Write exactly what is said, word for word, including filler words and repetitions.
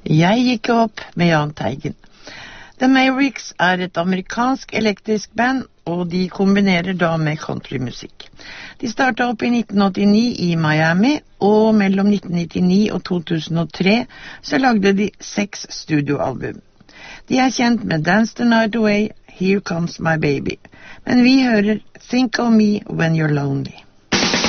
Jeg gikk opp med Jahn Teigen. The Mavericks er et amerikansk elektrisk band, og de kombinerer da med countrymusikk. De startet opp i nitten åttini i Miami, og mellom nitten nittini og to tusen og tre så lagde de seks studioalbum. De er kjent med Dance the Night Away, Here Comes My Baby, men vi hører Think of Me When You're Lonely.